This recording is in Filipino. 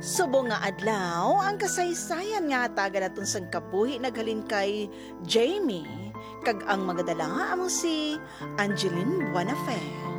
Subong nga adlaw, ang kasaysayan nga taga naton sang kabuhi naghalin kay Jamie, kag ang magadala among si Angeline Buenafe.